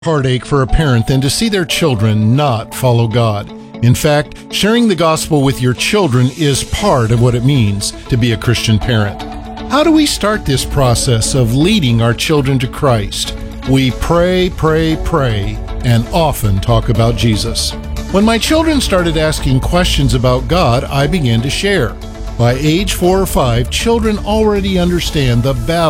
Heartache for a parent than to see their children not follow God. In fact, sharing the gospel with your children is part of what it means to be a Christian parent. How do we start this process of leading our children to Christ? We pray, and often talk about Jesus. When my children started asking questions about God, I began to share. By age 4 or 5, children already understand the battle